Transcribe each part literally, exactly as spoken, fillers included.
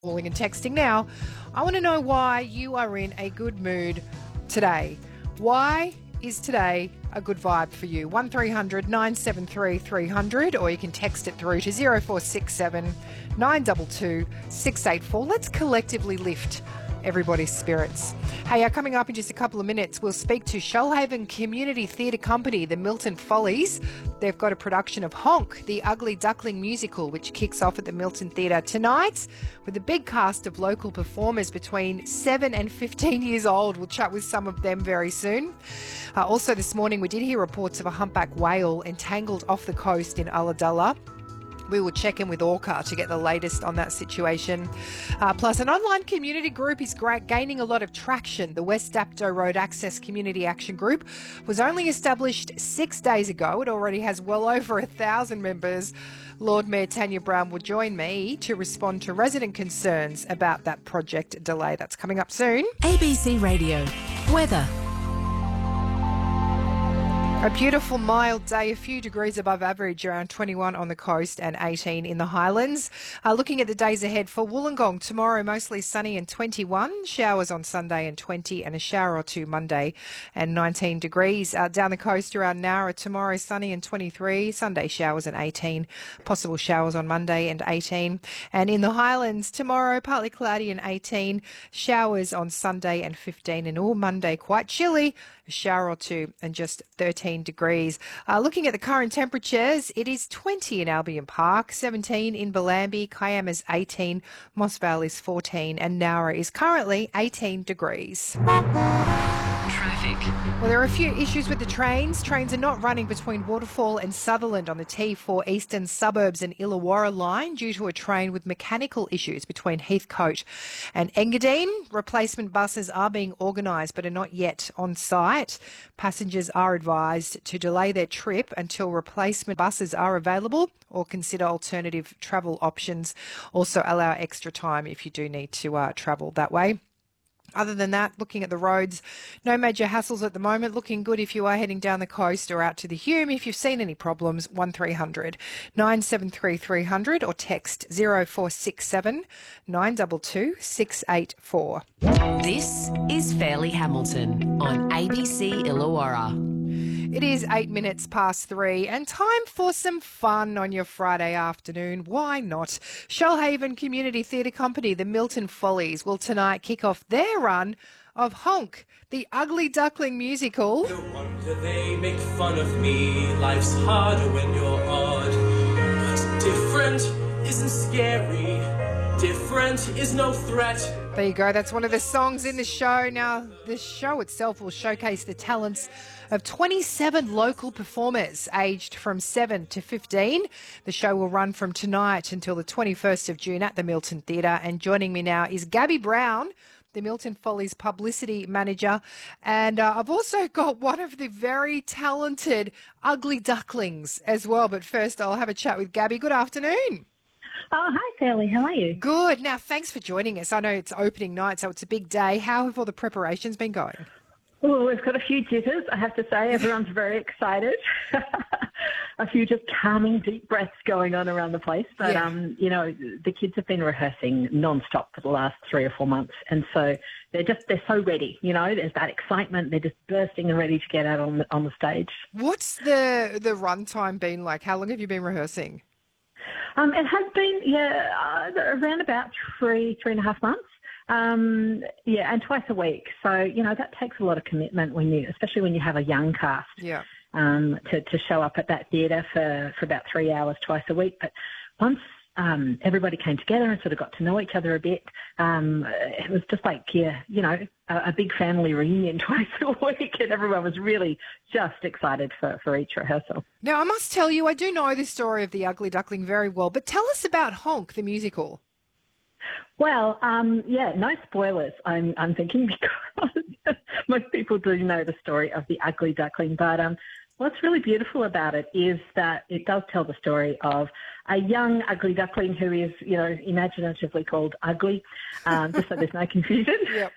Calling and texting now. I want to know why you are in a good mood today. Why is today a good vibe for you? one three hundred nine seven three three hundred, or you can text it through to zero four six seven nine two two six eight four. Let's collectively lift everybody's spirits. Hey, uh, coming up in just a couple of minutes, we'll speak to Shoalhaven Community Theatre Company, the Milton Follies. They've got a production of Honk, the Ugly Duckling musical, which kicks off at the Milton Theatre tonight with a big cast of local performers between seven and fifteen years old. We'll chat with some of them very soon. Uh, also this morning, we did hear reports of a humpback whale entangled off the coast in Ulladulla. We will check in with Orca to get the latest on that situation. Uh, plus, an online community group is gra- gaining a lot of traction. The West Dapto Road Access Community Action Group was only established six days ago. It already has well over a thousand members. Lord Mayor Tanya Brown will join me to respond to resident concerns about that project delay. That's coming up soon. A B C Radio. Weather. A beautiful mild day, a few degrees above average, around twenty-one on the coast and eighteen in the Highlands. Uh, looking at the days ahead for Wollongong, tomorrow mostly sunny and twenty-one, showers on Sunday and twenty, and a shower or two Monday and nineteen degrees. Uh, down the coast around Nowra, tomorrow sunny and twenty-three, Sunday showers and eighteen, possible showers on Monday and eighteen. And in the Highlands, tomorrow partly cloudy and eighteen, showers on Sunday and fifteen, and all Monday quite chilly, a shower or two and just thirteen degrees. Uh, looking at the current temperatures, it is twenty in Albion Park, seventeen in Bellambi, Kiama's eighteen, Moss Vale is fourteen, and Nowra is currently eighteen degrees. Traffic. Well, there are a few issues with the trains. Trains are not running between Waterfall and Sutherland on the T four Eastern Suburbs and Illawarra line due to a train with mechanical issues between Heathcote and Engadine. Replacement buses are being organised but are not yet on site. Passengers are advised to delay their trip until replacement buses are available or consider alternative travel options. Also allow extra time if you do need to uh, travel that way. Other than that, looking at the roads, no major hassles at the moment. Looking good if you are heading down the coast or out to the Hume. If you've seen any problems, one three hundred nine seven three three hundred or text zero four six seven nine two two six eight four. This is Fairleigh Hamilton on A B C Illawarra. It is eight minutes past three and time for some fun on your Friday afternoon. Why not? Shoalhaven Community Theatre Company, the Milton Follies, will tonight kick off their run of Honk, the Ugly Duckling musical. No wonder they make fun of me. Life's harder when you're odd. But different isn't scary. Different is no threat. There you go. That's one of the songs in the show. Now, the show itself will showcase the talents of twenty-seven local performers aged from seven to fifteen. The show will run from tonight until the twenty-first of June at the Milton Theatre. And joining me now is Gabby Brown, the Milton Follies publicity manager. And uh, I've also got one of the very talented Ugly Ducklings as well. But first, I'll have a chat with Gabby. Good afternoon. Oh, hi, Fairleigh. How are you? Good. Now, thanks for joining us. I know it's opening night, so it's a big day. How have all the preparations been going? Well, we've got a few jitters, I have to say. Everyone's very excited. A few just calming, deep breaths going on around the place. But, Yeah. um, you know, the kids have been rehearsing non-stop for the last three or four months. And so they're just, they're so ready, you know. There's that excitement. They're just bursting and ready to get out on the, on the stage. What's the, the run time been like? How long have you been rehearsing? Um, it has been, yeah, uh, around about three, three and a half months. Um, yeah, and twice a week. So, you know, that takes a lot of commitment when you, especially when you have a young cast, Yeah. um, to, to show up at that theatre for, for about three hours twice a week. But once um, everybody came together and sort of got to know each other a bit, um, it was just like, yeah, you know, a, a big family reunion twice a week, and everyone was really just excited for, for each rehearsal. Now, I must tell you, I do know the story of the Ugly Duckling very well, but tell us about Honk, the musical. Well, um, yeah, no spoilers, I'm, I'm thinking, because most people do know the story of the Ugly Duckling. But um, what's really beautiful about it is that it does tell the story of a young ugly duckling who is, you know, imaginatively called Ugly, um, just so there's no confusion. Yep.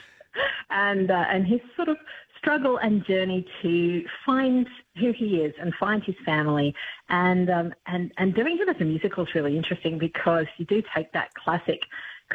and uh, and his sort of struggle and journey to find who he is and find his family. And um, and and doing it as a musical is really interesting because you do take that classic